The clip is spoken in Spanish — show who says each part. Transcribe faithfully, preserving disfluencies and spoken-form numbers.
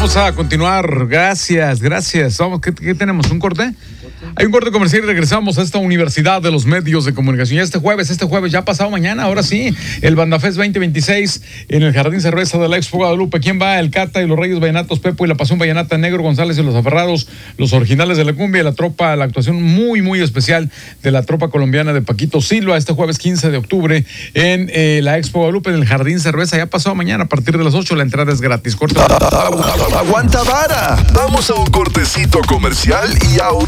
Speaker 1: Vamos a continuar. Gracias, gracias. Vamos, ¿qué, qué tenemos? ¿Un corte? Hay un corte comercial y regresamos a esta Universidad de los Medios de Comunicación. Y este jueves, este jueves, ya pasado mañana, ahora sí, el BandaFest veinte veintiséis en el Jardín Cerveza de la Expo Guadalupe. ¿Quién va? El Cata y los Reyes Vallenatos, Pepo y la Pasión Vallenata, Negro González y los Aferrados, los Originales de la Cumbia y la tropa, la actuación muy, muy especial de la tropa colombiana de Paquito Silva, este jueves quince de octubre en eh, la Expo Guadalupe, en el Jardín Cerveza. Ya pasado mañana, a partir de las ocho, la entrada es gratis. Corte.
Speaker 2: Aguanta vara. Vamos a un cortecito comercial y ahora